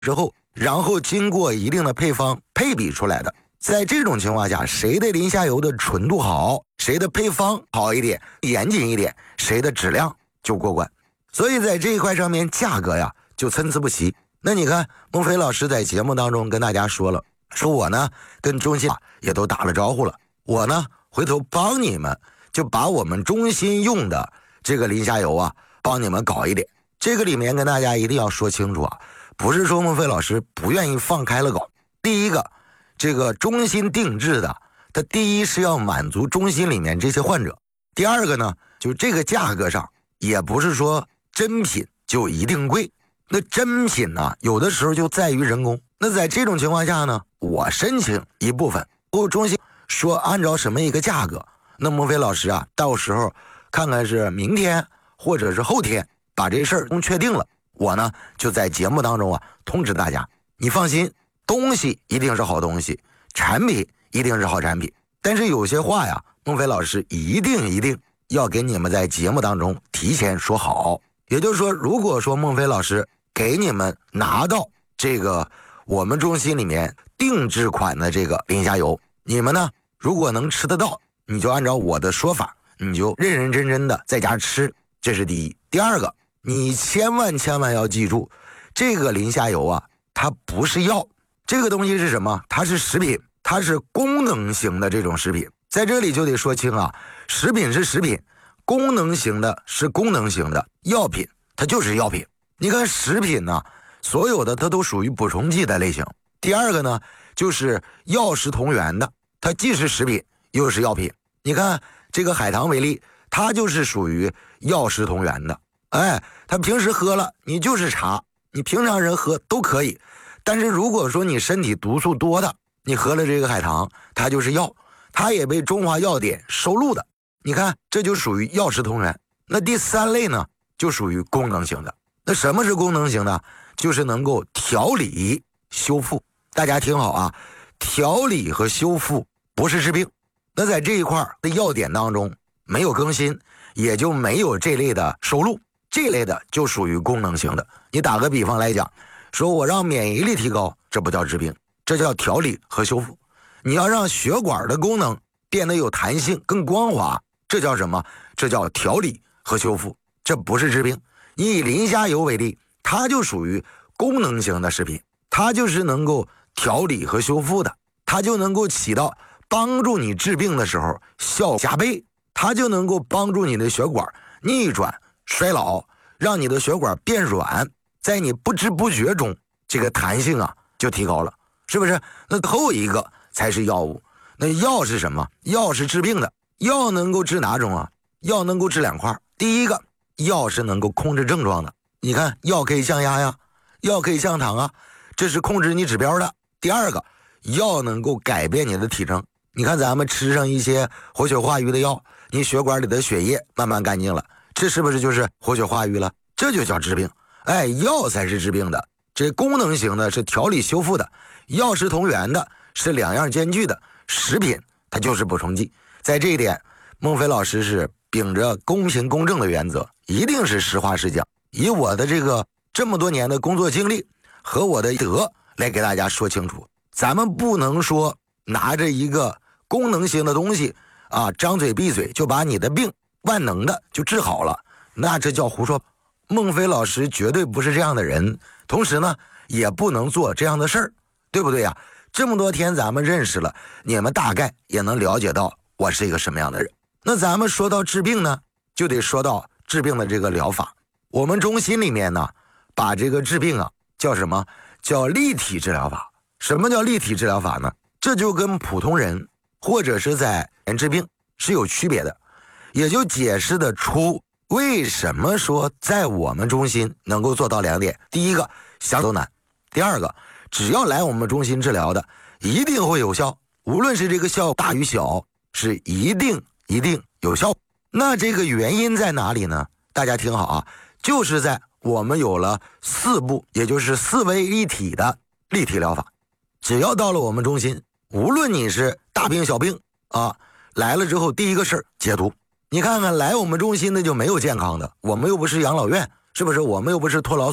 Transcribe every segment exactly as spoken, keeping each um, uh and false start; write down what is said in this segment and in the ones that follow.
之后，然后经过一定的配方配比出来的。在这种情况下，谁的磷虾油的纯度好，谁的配方好一点严谨一点，谁的质量就过关。所以在这一块上面，价格呀就参差不齐。那你看孟非老师在节目当中跟大家说了，说我呢跟中心也都打了招呼了，我呢回头帮你们就把我们中心用的这个磷虾油啊帮你们搞一点。这个里面跟大家一定要说清楚啊，不是说孟非老师不愿意放开了搞。第一个，这个中心定制的，它第一是要满足中心里面这些患者，第二个呢，就这个价格上也不是说真品就一定贵。那真品呢，有的时候就在于人工。那在这种情况下呢，我申请一部分，我中心说按照什么一个价格，那孟非老师啊，到时候看看是明天或者是后天把这事儿确定了，我呢就在节目当中啊通知大家，你放心，东西一定是好东西，产品一定是好产品。但是有些话呀，孟非老师一定一定要给你们在节目当中提前说好。也就是说，如果说孟非老师给你们拿到这个我们中心里面定制款的这个磷虾油，你们呢如果能吃得到，你就按照我的说法，你就认认真真的在家吃，这是第一。第二个，你千万千万要记住，这个磷虾油啊，它不是药，这个东西是什么？它是食品，它是功能型的这种食品。在这里就得说清啊，食品是食品，功能型的是功能型的，药品它就是药品。你看食品呢，所有的它都属于补充剂的类型。第二个呢，就是药食同源的，它既是食品又是药品。你看这个海棠为例，它就是属于药食同源的。哎，它平时喝了你就是茶，你平常人喝都可以。但是如果说你身体毒素多的，你喝了这个海棠，它就是药，它也被中华药典收录的。你看这就属于药食同源。那第三类呢，就属于功能型的。那什么是功能型的？就是能够调理修复。大家听好啊，调理和修复不是治病。那在这一块的药典当中没有更新，也就没有这类的收录，这类的就属于功能型的。你打个比方来讲，说我让免疫力提高，这不叫治病，这叫调理和修复。你要让血管的功能变得有弹性更光滑，这叫什么？这叫调理和修复，这不是治病。你以磷虾油为例，它就属于功能型的食品，它就是能够调理和修复的，它就能够起到帮助你治病的时候效加倍，它就能够帮助你的血管逆转衰老，让你的血管变软，在你不知不觉中这个弹性啊就提高了，是不是？那后一个才是药物。那药是什么？药是治病的。药能够治哪种啊？药能够治两块。第一个，药是能够控制症状的。你看药可以降压呀，药可以降糖啊，这是控制你指标的。第二个，药能够改变你的体征。你看咱们吃上一些活血化瘀的药，你血管里的血液慢慢干净了，这是不是就是活血化瘀了？这就叫治病。哎，药才是治病的。这功能型的是调理修复的，药食同源的是两样兼具的，食品它就是补充剂。在这一点，孟非老师是秉着公平公正的原则，一定是实话实讲，以我的这个这么多年的工作经历和我的德来给大家说清楚。咱们不能说拿着一个功能性的东西啊，张嘴闭嘴就把你的病万能的就治好了，那这叫胡说。孟非老师绝对不是这样的人，同时呢也不能做这样的事儿，对不对呀？这么多天咱们认识了，你们大概也能了解到我是一个什么样的人。那咱们说到治病呢，就得说到治病的这个疗法。我们中心里面呢，把这个治病啊叫什么？叫立体治疗法。什么叫立体治疗法呢？这就跟普通人或者是在人治病是有区别的，也就解释得出为什么说在我们中心能够做到两点。第一个，想都难；第二个，只要来我们中心治疗的一定会有效，无论是这个效大与小，是一定一定有效。那这个原因在哪里呢？大家听好啊，就是在我们有了四步，也就是四位一体的立体疗法。只要到了我们中心，无论你是大病小病啊，来了之后第一个事儿解毒。你看看来我们中心的就没有健康的，我们又不是养老院，是不是？我们又不是托老所，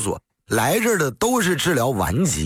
来这儿的都是治疗顽疾。